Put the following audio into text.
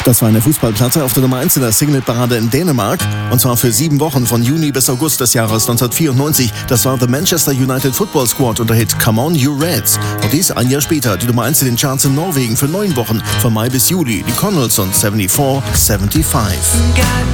Das war eine Fußballplatte auf der Nummer 1 in der Single-Parade in Dänemark. Und zwar für 7 Wochen von Juni bis August des Jahres 1994. Das war The Manchester United Football Squad und der Hit Come On You Reds. Und dies ein Jahr später die Nummer 1 in den Charts in Norwegen für 9 Wochen von Mai bis Juli. Die Connells und 74, 75.